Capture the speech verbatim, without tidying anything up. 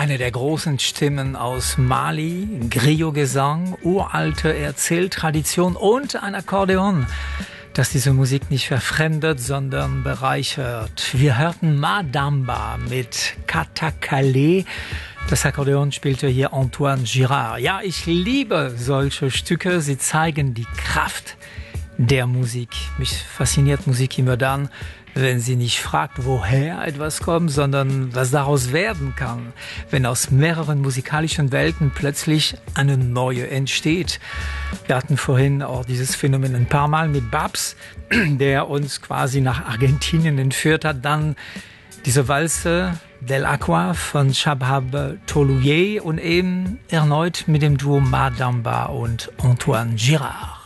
Eine der großen Stimmen aus Mali, Griot-Gesang, uralte Erzähltradition und ein Akkordeon, das diese Musik nicht verfremdet, sondern bereichert. Wir hörten Madamba mit Katakale. Das Akkordeon spielte hier Antoine Girard. Ja, ich liebe solche Stücke. Sie zeigen die Kraft der Musik. Mich fasziniert Musik immer dann, wenn sie nicht fragt, woher etwas kommt, sondern was daraus werden kann. Wenn aus mehreren musikalischen Welten plötzlich eine neue entsteht. Wir hatten vorhin auch dieses Phänomen ein paar Mal mit Babs, der uns quasi nach Argentinien entführt hat. Dann diese Walze Del Aqua von Shabab Toluye und eben erneut mit dem Duo Madamba und Antoine Girard.